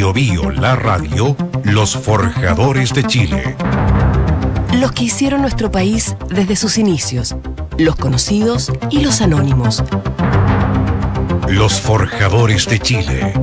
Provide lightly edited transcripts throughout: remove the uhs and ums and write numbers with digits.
Biobío, la radio, los forjadores de Chile. Los que hicieron nuestro país desde sus inicios, los conocidos y los anónimos. Los forjadores de Chile.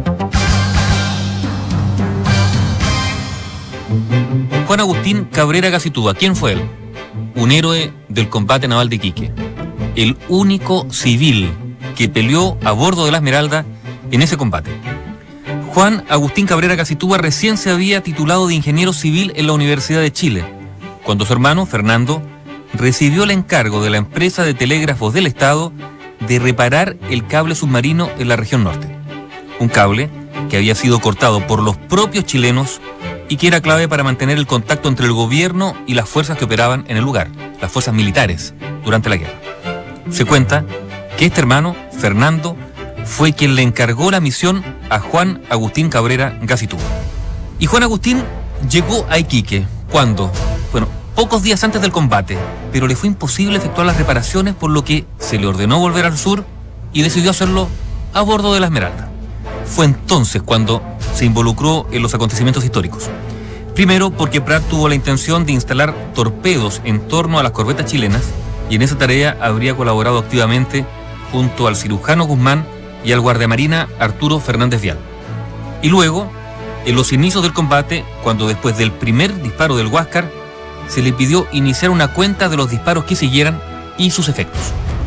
Juan Agustín Cabrera Gacitúa, ¿quién fue él? Un héroe del combate naval de Iquique. El único civil que peleó a bordo de la Esmeralda en ese combate. Juan Agustín Cabrera Gacitúa recién se había titulado de ingeniero civil en la Universidad de Chile, cuando su hermano, Fernando, recibió el encargo de la empresa de telégrafos del Estado de reparar el cable submarino en la región norte. Un cable que había sido cortado por los propios chilenos y que era clave para mantener el contacto entre el gobierno y las fuerzas que operaban en el lugar, las fuerzas militares, durante la guerra. Se cuenta que este hermano, Fernando, fue quien le encargó la misión a Juan Agustín Cabrera Gacitúa. Y Juan Agustín llegó a Iquique, ¿cuándo? Bueno, pocos días antes del combate, pero le fue imposible efectuar las reparaciones, por lo que se le ordenó volver al sur y decidió hacerlo a bordo de la Esmeralda. Fue entonces cuando se involucró en los acontecimientos históricos. Primero porque Prat tuvo la intención de instalar torpedos en torno a las corbetas chilenas, y en esa tarea habría colaborado activamente junto al cirujano Guzmán y al guardiamarina Arturo Fernández Vial. Y luego, en los inicios del combate, cuando después del primer disparo del Huáscar, se le pidió iniciar una cuenta de los disparos que siguieran y sus efectos.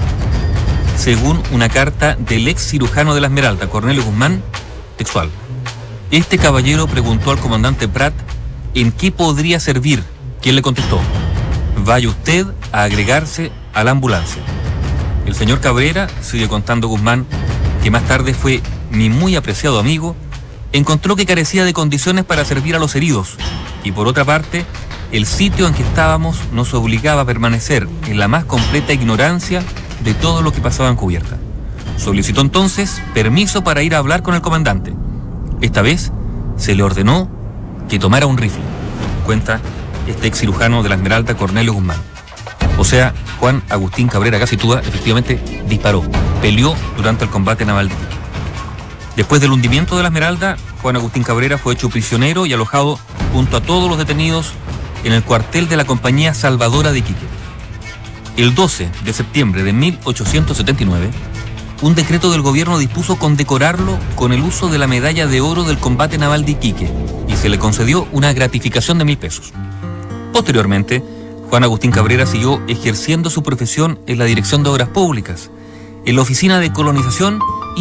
Según una carta del ex cirujano de la Esmeralda, Cornelio Guzmán, textual: este caballero preguntó al comandante Prat en qué podría servir, quien le contestó: vaya usted a agregarse a la ambulancia. El señor Cabrera, sigue contando Guzmán, que más tarde fue mi muy apreciado amigo, encontró que carecía de condiciones para servir a los heridos, y por otra parte, el sitio en que estábamos nos obligaba a permanecer en la más completa ignorancia de todo lo que pasaba en cubierta. Solicitó entonces permiso para ir a hablar con el comandante. Esta vez se le ordenó que tomara un rifle, cuenta este ex cirujano de la Esmeralda, Cornelio Guzmán. O sea, Juan Agustín Cabrera Gacitúa efectivamente disparó, peleó durante el combate naval de Iquique. Después del hundimiento de la Esmeralda, Juan Agustín Cabrera fue hecho prisionero y alojado junto a todos los detenidos en el cuartel de la Compañía Salvadora de Iquique. El 12 de septiembre de 1879, un decreto del gobierno dispuso condecorarlo con el uso de la medalla de oro del combate naval de Iquique y se le concedió una gratificación de 1.000 pesos. Posteriormente, Juan Agustín Cabrera siguió ejerciendo su profesión en la Dirección de Obras Públicas, en la Oficina de Colonización